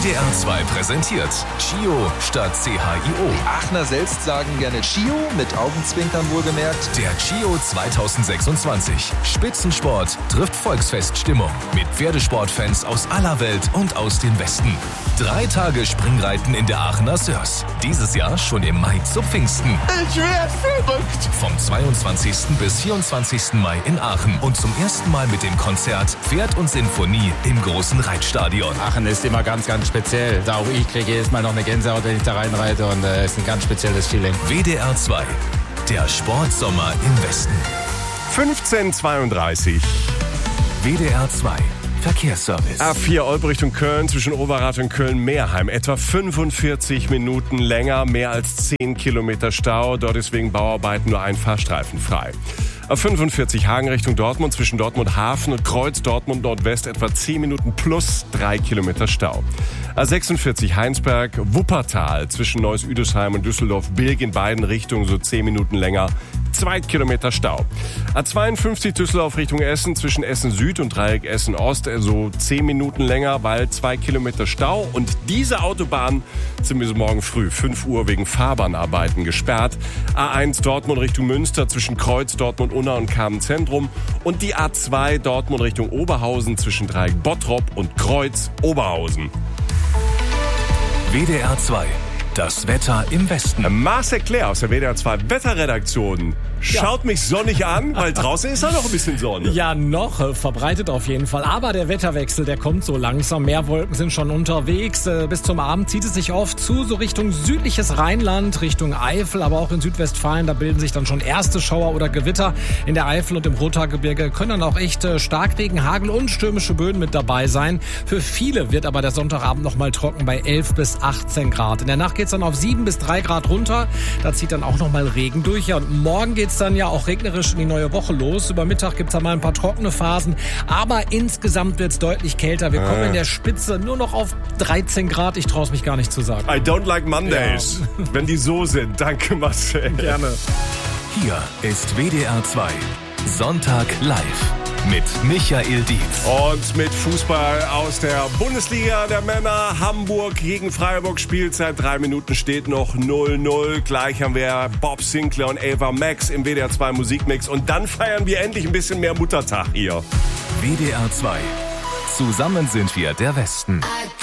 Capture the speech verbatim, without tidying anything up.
D R zwei präsentiert Chio statt C H I O. Die Aachener selbst sagen gerne Chio, mit Augenzwinkern wohlgemerkt. Der Chio zweitausendsechsundzwanzig. Spitzensport trifft Volksfeststimmung. Mit Pferdesportfans aus aller Welt und aus dem Westen. Drei Tage Springreiten in der Aachener Sörs. Dieses Jahr schon im Mai zu Pfingsten. Ich werd verrückt! Vom zweiundzwanzigsten bis vierundzwanzigsten Mai in Aachen. Und zum ersten Mal mit dem Konzert Pferd und Sinfonie im großen Reitstadion. Aachen ist immer ganz, ganz speziell. Da auch ich kriege jedes Mal noch eine Gänsehaut, wenn ich da reinreite. Und es äh, ist ein ganz spezielles Feeling. W D R zwei. Der Sportsommer im Westen. fünfzehn Uhr zweiunddreißig. W D R zwei. Verkehrsservice. A vier Olpe Richtung Köln, zwischen Oberrat und Köln-Meerheim. Etwa fünfundvierzig Minuten länger, mehr als zehn Kilometer Stau. Dort ist wegen Bauarbeiten nur ein Fahrstreifen frei. A fünfundvierzig Hagen Richtung Dortmund, zwischen Dortmund Hafen und Kreuz Dortmund Nordwest etwa zehn Minuten plus drei Kilometer Stau. A sechsundvierzig Heinsberg Wuppertal, zwischen Neuss-Üdesheim und Düsseldorf-Bilk in beiden Richtungen so zehn Minuten länger. Zwei Kilometer Stau. A zweiundfünfzig Düsseldorf Richtung Essen, zwischen Essen Süd und Dreieck Essen Ost, also zehn Minuten länger, weil zwei Kilometer Stau. Und diese Autobahn sind bis morgen früh, fünf Uhr, wegen Fahrbahnarbeiten gesperrt. A eins Dortmund Richtung Münster, zwischen Kreuz Dortmund Unna und Kamen Zentrum. Und die A zwei Dortmund Richtung Oberhausen, zwischen Dreieck Bottrop und Kreuz Oberhausen. W D R zwei. Das Wetter im Westen. Marcel Claire aus der W D R zwei Wetterredaktion schaut ja. mich sonnig an, weil draußen ist ja noch ein bisschen Sonne. Ja, noch äh, verbreitet auf jeden Fall. Aber der Wetterwechsel, der kommt so langsam. Mehr Wolken sind schon unterwegs. Äh, bis zum Abend zieht es sich oft zu, so Richtung südliches Rheinland, Richtung Eifel, aber auch in Südwestfalen. Da bilden sich dann schon erste Schauer oder Gewitter. In der Eifel und im Rothaargebirge können dann auch echt äh, Starkregen, Hagel und stürmische Böen mit dabei sein. Für viele wird aber der Sonntagabend noch mal trocken bei elf bis achtzehn Grad. In der Nacht geht's dann auf sieben bis drei Grad runter. Da zieht dann auch noch mal Regen durch. Ja, und morgen geht's dann ja auch regnerisch in die neue Woche los. Über Mittag gibt's da mal ein paar trockene Phasen. Aber insgesamt wird's deutlich kälter. Wir kommen in der Spitze nur noch auf dreizehn Grad. Ich traue es mich gar nicht zu sagen. I don't like Mondays. Ja. Wenn die so sind. Danke, Marcel. Gerne. Hier ist W D R zwei. Sonntag live. Mit Michael Dietz. Und mit Fußball aus der Bundesliga der Männer. Hamburg gegen Freiburg. Spielzeit. Drei Minuten steht noch null null. Gleich haben wir Bob Sinclair und Ava Max im W D R zwei Musikmix. Und dann feiern wir endlich ein bisschen mehr Muttertag hier. W D R zwei. Zusammen sind wir der Westen.